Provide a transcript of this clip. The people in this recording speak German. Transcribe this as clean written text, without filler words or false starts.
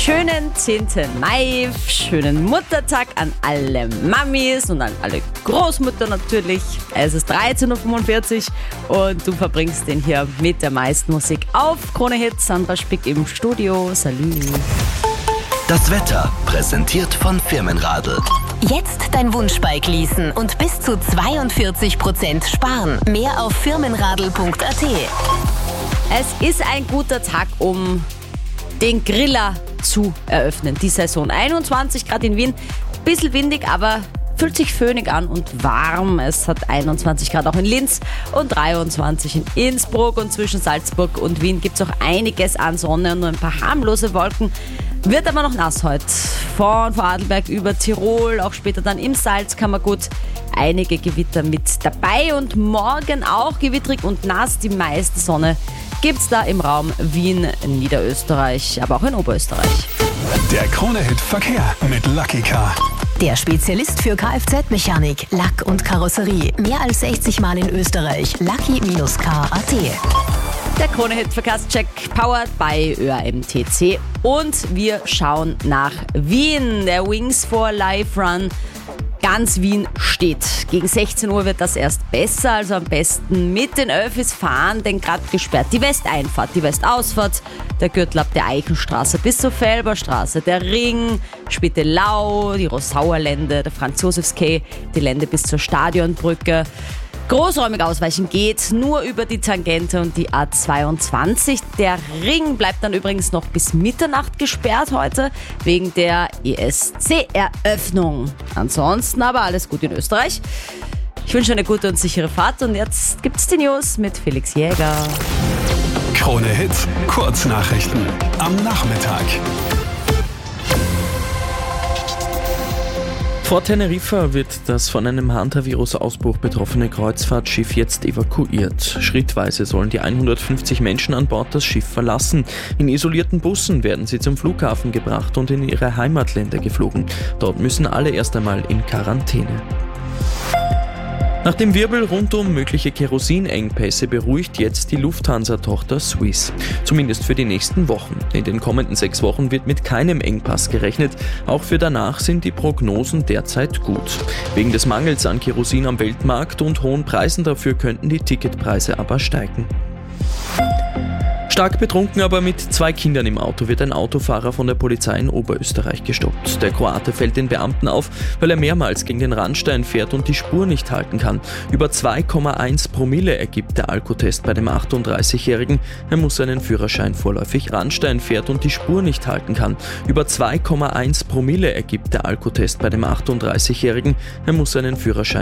schönen 10. Mai, schönen Muttertag an alle Mamis und an alle Großmutter natürlich. Es ist 13.45 Uhr und du verbringst den hier mit der meisten Musik auf Krone Hits. Sandra Spick im Studio. Salü. Das Wetter präsentiert von Firmenradl. Jetzt dein Wunschbike leasen und bis zu 42% sparen. Mehr auf firmenradl.at. Es ist ein guter Tag, um den Griller zu eröffnen. Die Saison 21 Grad in Wien. Bisschen windig, aber fühlt sich föhnig an und warm. Es hat 21 Grad auch in Linz und 23 in Innsbruck. Und zwischen Salzburg und Wien gibt es auch einiges an Sonne und nur ein paar harmlose Wolken. Wird aber noch nass heute. Von Vorarlberg über Tirol, auch später dann im Salzkammergut. Einige Gewitter mit dabei und morgen auch gewittrig und nass. Die meiste Sonne gibt's da im Raum Wien, Niederösterreich, aber auch in Oberösterreich. Der Krone-Hit Verkehr mit Lucky Car. Der Spezialist für Kfz-Mechanik, Lack und Karosserie. Mehr als 60 Mal in Österreich. Lucky-car.at. Der Krone-Hit Verkehrscheck powered by ÖAMTC. Und wir schauen nach Wien. Der Wings for Life Run. Ganz Wien steht. Gegen 16 Uhr wird das erst besser, also am besten mit den Öffis fahren, denn gerade gesperrt die Westeinfahrt, die Westausfahrt, der Gürtel ab der Eichenstraße bis zur Felberstraße, der Ring, Spittelau, die Rosauerlände, der Franz-Josefs-Quai, die Lände bis zur Stadionbrücke. Großräumig ausweichen geht nur über die Tangente und die A22. Der Ring bleibt dann übrigens noch bis Mitternacht gesperrt heute wegen der ESC-Eröffnung. Ansonsten aber alles gut in Österreich. Ich wünsche eine gute und sichere Fahrt und jetzt gibt's die News mit Felix Jäger. Krone Hits, Kurznachrichten am Nachmittag. Vor Teneriffa wird das von einem Hantavirus-Ausbruch betroffene Kreuzfahrtschiff jetzt evakuiert. Schrittweise sollen die 150 Menschen an Bord das Schiff verlassen. In isolierten Bussen werden sie zum Flughafen gebracht und in ihre Heimatländer geflogen. Dort müssen alle erst einmal in Quarantäne. Nach dem Wirbel rund um mögliche Kerosinengpässe beruhigt jetzt die Lufthansa-Tochter Swiss. Zumindest für die nächsten Wochen. In den kommenden 6 Wochen wird mit keinem Engpass gerechnet. Auch für danach sind die Prognosen derzeit gut. Wegen des Mangels an Kerosin am Weltmarkt und hohen Preisen dafür könnten die Ticketpreise aber steigen. Stark betrunken, aber mit 2 Kindern im Auto wird ein Autofahrer von der Polizei in Oberösterreich gestoppt. Der Kroate fällt den Beamten auf, weil er mehrmals gegen den Randstein fährt und die Spur nicht halten kann. Über 2,1 Promille ergibt der Alkotest bei dem 38-Jährigen. Er muss seinen Führerschein vorläufig. Randstein fährt und die Spur nicht halten kann. Über 2,1 Promille ergibt der Alkotest bei dem 38-Jährigen. Er muss seinen Führerschein